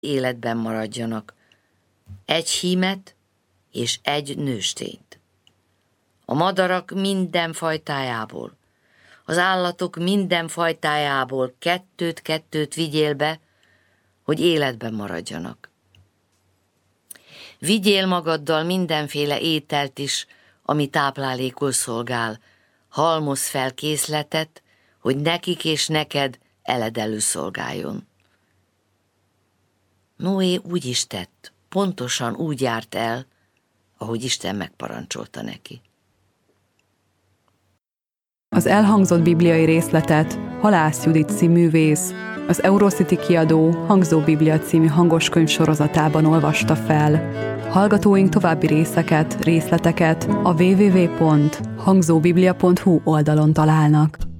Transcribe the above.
életben maradjanak. Egy hímet és egy nőstényt. A madarak minden fajtájából, az állatok minden fajtájából kettőt vigyél be, hogy életben maradjanak. Vigyél magaddal mindenféle ételt is, ami táplálékul szolgál, halmozz fel készletet, hogy nekik és neked eledelő szolgáljon. Noé úgy is tett, pontosan úgy járt el, ahogy Isten megparancsolta neki. Az elhangzott bibliai részletet Halász Judit színművész, az Eurocity kiadó Hangzó Biblia című hangoskönyv sorozatában olvasta fel. Hallgatóink további részleteket a www.hangzobiblia.hu oldalon találnak.